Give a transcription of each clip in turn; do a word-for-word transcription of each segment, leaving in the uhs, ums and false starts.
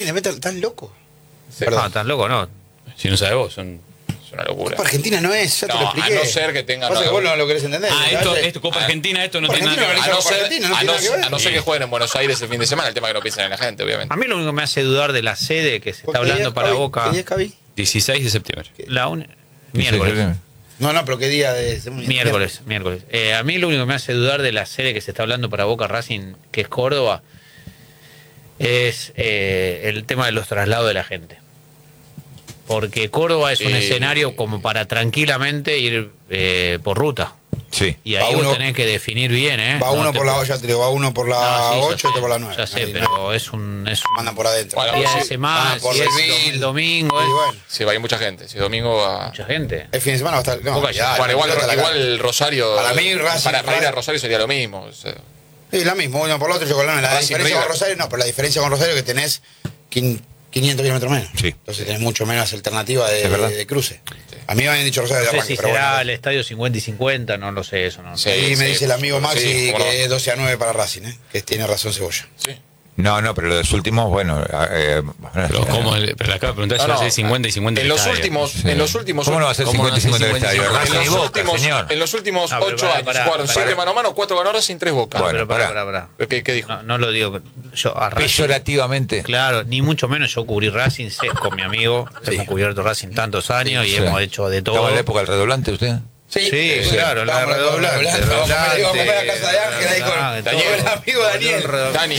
le metan tan loco. Sí. No, tan loco no. Si no sabes vos, son, es una locura. Copa Argentina no es, ya no, te lo expliqué. A no ser que tengan. Pasa no, que vos no lo querés entender. Ah, esto, esto, Copa Argentina, esto no tiene nada que ver. A no ser, a no, a no ser que jueguen en Buenos Aires el fin de semana, el tema es que no piensen en la gente, obviamente. A mí lo único que me hace dudar de la sede que se está hablando para Boca. ¿Qué día es, Cavi? dieciséis de septiembre. La un... Miércoles. No, no, pero ¿qué día de Miércoles, miércoles. Eh, a mí lo único que me hace dudar de la sede que se está hablando para Boca Racing, que es Córdoba, es eh, el tema de los traslados de la gente. Porque Córdoba es un eh, escenario como para tranquilamente ir eh, por ruta. Sí. Y ahí uno, vos tenés que definir bien, ¿eh? Va uno no por la ocho, va uno por la ocho y otro por la nueve. Ya sé, pero es un... Es un mandan por adentro. Bueno, día de semana, por si es el domingo. Y bueno. Sí, va a ir mucha gente. Si domingo va... Mucha gente. El fin de semana va a estar... No, Boca, ya, bueno, igual, igual el Rosario... Para mí, Racing... Para, para ir a Rosario sería lo mismo. O sea. Sí, lo mismo. Uno por el otro, yo con la, la Racing diferencia River. con Rosario... No, pero la diferencia con Rosario es que tenés quinientos kilómetros menos. Sí. Entonces tenés mucho menos alternativa de, de, de cruce. Sí. A mí me habían dicho Rosario de no sé arranque, si pero será bueno. el estadio cincuenta y cincuenta, no lo sé, eso no. Sí, ahí me sí, dice el amigo Maxi sí, que no. es doce a nueve para Racing, ¿eh? Que tiene razón Cebolla. Sí. No, no, pero los últimos, bueno... Eh, pero ¿cómo? Pero acabo de preguntar si no, va a no. ser cincuenta y cincuenta en el los estadio. últimos Sí. en los últimos ¿Cómo no va a ser cincuenta y cincuenta el estadio? en Racing y los Boca, últimos señor. en los últimos No, pero ocho pará, años pará, jugaron pará. siete mano a mano, cuatro ganó Racing, tres Boca. Bueno, pero pará, pará. pará, pará. ¿Qué, qué dijo? No, no lo digo. Yo a Racing, Peyorativamente. claro, ni mucho menos yo cubrí Racing sé, con mi amigo. Sí. Hemos cubierto Racing tantos años Sí, y sí. hemos hecho de todo. ¿Estaba en la época del redoblante usted? Sí, sí, claro, la Vamos a redoblante. redoblante, vamos a comer- vamos a comer a casa de Ángel ahí con- Ah, Daniel, todo. el amigo Daniel. Dani.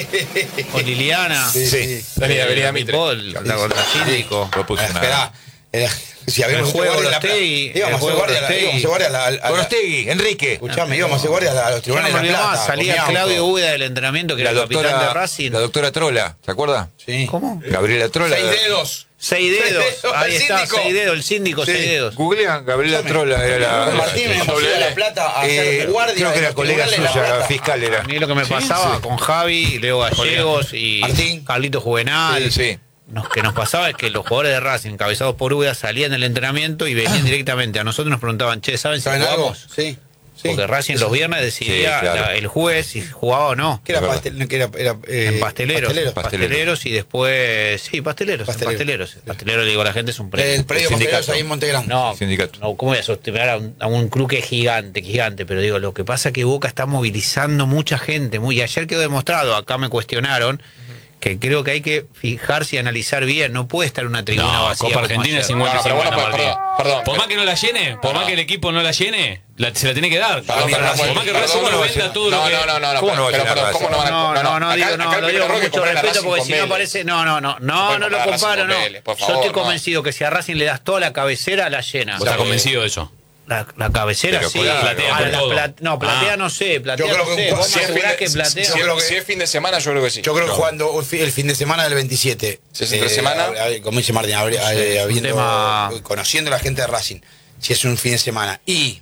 Sí. Con Liliana. Sí, sí. Dani de Avenida Eh, Mitre. Paul, la contra síndico. No puso nada. Esperá. Eh, si habíamos El juego hecho de guardia en la plaza- Orostegui, íbamos el a hacer juego guardia de a la- Orostegui. íbamos a hacer guardia a la- a la- Gorostegui, Enrique. Escuchame, íbamos a hacer guardia a los Yo tribunales no de me La olvido Plata. más, salía con mi Claudio auto. Úbeda del entrenamiento, que La era el capitán de doctora, Racing. la doctora Trola, ¿se acuerda? Sí. ¿Cómo? Gabriela Trola. Seis dedos. Seis dedos. dedos, Ahí el está, síndico. seis dedos, el síndico, Sí. seis dedos. Googlean, Gabriela Trola era la... Martín, me hemos ido a La Plata a hacer Eh, guardia. creo que en era los colega tribunales de La suya, Plata. fiscal era. A mí lo que me pasaba sí. con Javi, Leo Gallegos y Martín. Carlito Juvenal, Sí, sí. nos, que nos pasaba es que los jugadores de Racing, encabezados por Úbeda, salían del entrenamiento y venían directamente. A nosotros nos preguntaban, che, ¿saben si ¿Saben algo? jugamos? Sí. sí. Porque Racing los viernes decidía Sí, claro. la- el juez si jugaba o no. ¿Qué era Es verdad. pastel? Que era, era, eh, En pasteleros, pasteleros. pasteleros, y después, sí, pasteleros, Pasteleros. pasteleros. Pasteleros, pasteleros le digo a la gente es un premio. El predio sindicato. pasteleros ahí en Montegrande. No, Sindicato. no, ¿cómo voy a sostener a un, a un club que es gigante, gigante? Pero digo, lo que pasa es que Boca está movilizando mucha gente. Muy, y ayer quedó demostrado, acá me cuestionaron, que creo que hay que fijarse y analizar bien. No puede estar una tribuna No, vacía. Copa como Argentina ayer. cincuenta No, pero bueno, cincuenta perdón, partido. perdón. Por más que no la llene, por más que el equipo no la llene, la- se la tiene que dar. Perdón, perdón, por más que perdón, Racing no perdón, venda todo lo no, que... no, no, no, no, ¿Cómo no va a pero, llenar perdón, ¿cómo no van a- No, no, no, acá- digo, no, acá el lo primer digo con error que mucho comprar a respeto Racing porque con si no Vélez. parece. No, no, no, no, puede no lo comprar a Racing comparo, con no. Vélez, por Yo favor, estoy no. convencido que si a Racing le das toda la cabecera, la llena. ¿Vos estás convencido de eso? La, la cabecera Pero sí. claro, platea Ahora, por la todo. pla- no, platea Ah. no sé, platea Yo creo no que sé. un- Vos si me es asegurás fin que de- platea. si- Yo creo que- si es fin de semana, yo creo que sí. Yo creo que No. jugando un fi- el fin de semana del veintisiete. Si es entre semana. eh, como dice Martín, habría- Sí, eh, es un habiendo, tema- conociendo a la gente de Racing, si es un fin de semana y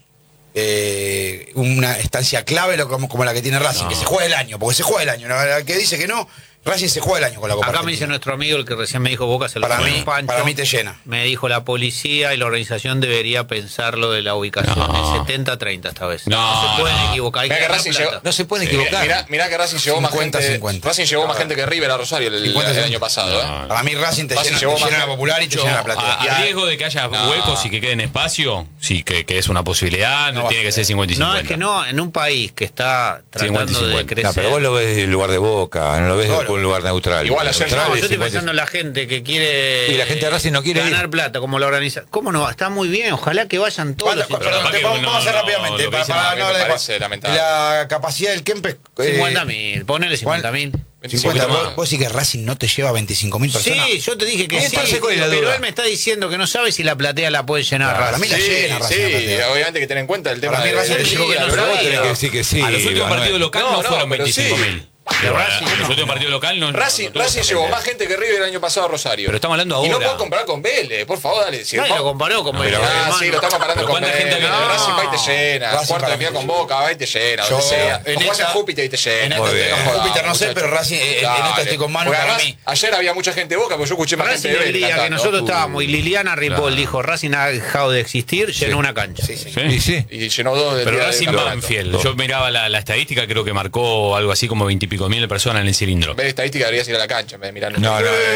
eh, una estancia clave lo- como, como la que tiene Racing, No. que se juega el año, porque se juega el año. ¿No? El que dice que no, Racing se juega el año con la Copa Acá me dice Argentina. nuestro amigo, el que recién me dijo Boca, se lo Para pone mí- un Pancho. para mí te llena. Me dijo la policía y la organización debería pensar lo de la ubicación. No. Es setenta a treinta esta vez. No, se pueden no. equivocar. Hay Mirá que que ganar Racing plata. llegó- No se pueden Sí, equivocar. Mirá, mirá que Racing llevó más cincuenta, gente. cincuenta. Racing llevó más gente que River a Rosario el, cincuenta, el año cincuenta. pasado, ¿eh? No. Para mí Racing te Racing llena, llevó te más llena la gente. popular y te Yo, llena la a, platea. a riesgo de que haya No. huecos y que queden espacio, sí, que, que es una posibilidad, No va tiene a que ser. ser cincuenta y No, cincuenta. es que no, en un país que está cincuenta y tratando de cincuenta. crecer. No, pero vos lo ves del lugar de Boca, no lo ves No, de un lugar neutral. Igual ayer- Neutral No, es yo estoy cincuenta. pensando en la gente que quiere Y la gente de Racing no quiere ganar ir. plata, como la organiza. ¿Cómo no? Está muy bien, ojalá que vayan todos. ¿Cuántas- los perdón, capaz te que vamos, no, vamos a hacer no, rápidamente. lo que Para, dice para Martín no me hablar de parece lamentable. la capacidad del Kempes. eh, cincuenta mil, ponele cincuenta mil. cincuenta. más. ¿Vos, vos decís que Racing no te lleva veinticinco mil personas? Sí, yo te dije que ¿Y sí, entonces cuál es la pero duda? él me está diciendo que no sabe si la platea la puede llenar. Para Racing. mí la Sí, llena Racing, sí, la platea. obviamente que tener en cuenta el tema Para mí de, Racing de- te dijo que de- no de- se Pero vos va. tenés que decir que sí. A los últimos Manuel. partidos locales No, no, no, fueron pero veinticinco sí. mil. De Racing, En los no, últimos no. partidos locales no. Racing, no tuvo Racing esa llevó cantidad. más gente que River el año pasado a Rosario. Pero estamos hablando Y no ahora. puedo comparar con Vélez, por favor, dale. Si Nadie el- lo comparó con Pero- Vélez, Ah, hermano. sí, lo estamos comparando Pero con ¿cuánta gente Vélez. había? Racing va y te llena. Racing Cuarto para de final mí. con Boca, va y te llena. Yo, Donde sea. en O jugás esta- en Júpiter y te llena. en esta- Muy en bien. Júpiter no sé, Muchacho. pero Racing, en- en Dale. esta estoy con Manu, Porque para además, mí. ayer había mucha gente de Boca, porque yo escuché más Racing gente de el Vélez día que cantando. nosotros estábamos y Liliana Ripoll Claro. dijo Racing ha dejado de existir, llenó una cancha. Sí, sí. Sí. Y sí. Y llenó dos del Pero día del Racing campeonato. Banfield, yo miraba la, la estadística, creo que marcó algo así como veintipico mil personas en el cilindro. En vez de estadística deberías ir a la cancha en vez de mirar. No, no,